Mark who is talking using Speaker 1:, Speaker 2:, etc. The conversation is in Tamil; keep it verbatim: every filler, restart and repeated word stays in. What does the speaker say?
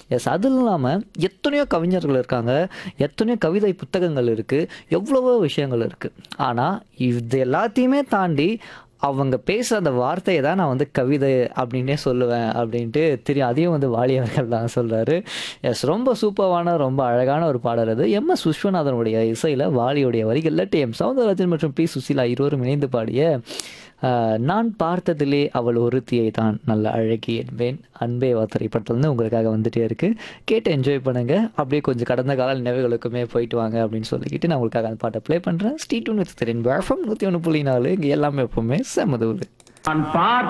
Speaker 1: எஸ். அதுவும் இல்லாம எத்தனையோ கவிஞர்கள் இருக்காங்க. எத்தனையோ கவிதை புத்தகங்கள் இருக்கு. எவ்வளவோ விஷயங்கள் இருக்கு. ஆனா, இது எல்லாத்தையுமே தாண்டி அவங்க பேசுற அந்த வார்த்தைய தான் நான் வந்து கவிதை அப்டின்னே சொல்லுவேன் அப்டின்ட்டு தெரியும். அதையும் வந்து வாலி அவர்கள் தான் சொல்றாரு. எஸ். ரொம்ப சூப்பர்வான, ரொம்ப அழகான ஒரு பாடல் அது. எம்.எஸ். விஸ்வநாதனுடைய இசையில வாலியுடைய வரிகள்ல டி.எம். சௌந்தரராஜன் மற்றும் பி. சுசீலா இருவரும் இணைந்து பாடிய அ நான் பார்த்ததிலே அவள் ஒருத்தியை தான் நல்ல அழகி என்பேன் அன்பே வா திரைப்படத்துலருந்து உங்களுக்காக வந்துட்டே இருக்கு. கேட்டு என்ஜாய் பண்ணுங்க. அப்படியே கொஞ்சம் கடந்த கால நினைவுகளுக்குமே போயிட்டு வாங்க அப்படின்னு சொல்லிக்கிட்டு நான் உங்களுக்காக அந்த பாட்ட ப்ளே பண்றேன். ஸ்டே டியூன் வித் திரையின் எஃப்எம் நூற்றி ஒன்று புள்ளி நாலு இங்க எல்லாமே எப்பவுமே செமதூளு.
Speaker 2: நான் பார்த்த